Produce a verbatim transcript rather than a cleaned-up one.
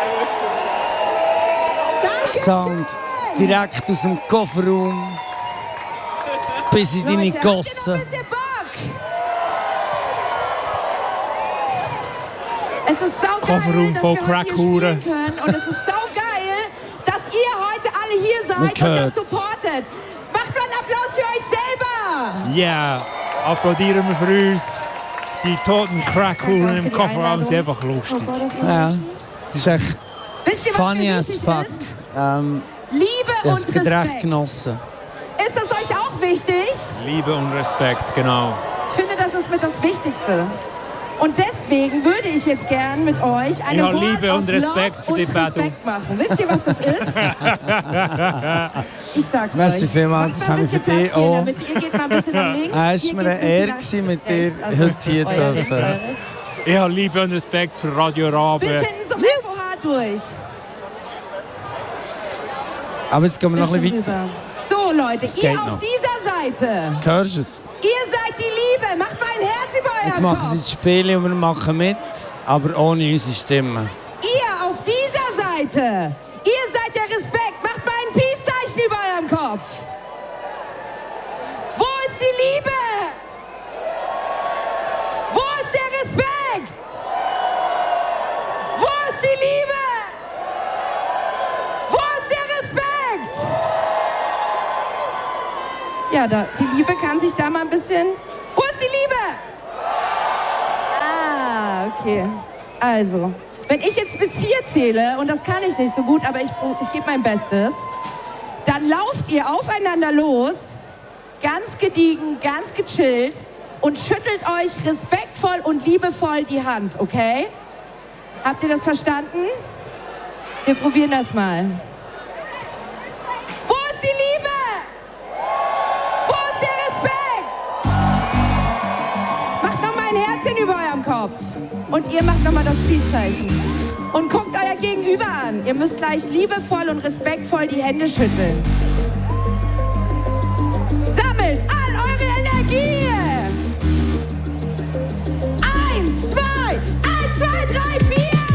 Sound direkt aus dem Kofferraum bis in deine Gosse. Es ist so Kofferraum geil, voll dass wir heute hier Crackhuren. spielen können. Und es ist so geil, dass ihr heute alle hier seid und das supportet. Macht mal einen Applaus für euch selber. Ja, yeah. Applaudieren wir für uns. Die toten Crackhuren im Kofferraum sind einfach lustig. Ja, das ist echt Wisst ihr, was funny mir as wichtig fuck. ist? Ähm, Liebe das und geht recht Respekt. genossen. Ist das euch auch wichtig? Liebe und Respekt, genau. Ich finde, das ist mit das Wichtigste. Und deswegen würde ich jetzt gern mit euch eine Ja, Wort Liebe of und Respekt Love für die und Battle. Respekt machen. Wisst ihr, was das ist? Ich sag's Merci euch. vielmals, Macht das mal habe ein ich für bisschen dich Platz hier, auch. damit ihr geht mal ein bisschen nach links. Es Ihr war mir geht eine ein Ehre, bisschen nach mit dir rechts. Also, heute hier euer dürfen. Recht. Ich habe Liebe und Respekt für Radio Bis Rabe. hinten zum F O H durch. Aber jetzt gehen wir noch ein bisschen weiter. Rüber. So, Leute, Es ihr geht auf noch. dieser Seite. Hörst du es? Ihr seid die Liebe. Macht mal ein Herz über euren Jetzt machen Kopf. sie das Spiel und wir machen mit, aber ohne unsere Stimme. Ihr auf dieser Seite. Ihr seid der Respekt. Macht mal ein Peace-Zeichen über eurem Kopf. Wo ist die Liebe? Wo ist der Respekt? Wo ist die Liebe? Wo ist der Respekt? Ja, da, die Liebe kann sich da mal ein bisschen... Wo ist die Liebe? Ah, okay. Also, wenn ich jetzt bis vier zähle, und das kann ich nicht so gut, aber ich, ich gebe mein Bestes, dann lauft ihr aufeinander los, ganz gediegen, ganz gechillt und schüttelt euch respektvoll und liebevoll die Hand, okay? Habt ihr das verstanden? Wir probieren das mal. Wo ist die Liebe? Wo ist der Respekt? Macht noch mal ein Herzchen über eurem Kopf. Und ihr macht noch mal das Peace-Zeichen. Und guckt euer Gegenüber an. Ihr müsst gleich liebevoll und respektvoll die Hände schütteln.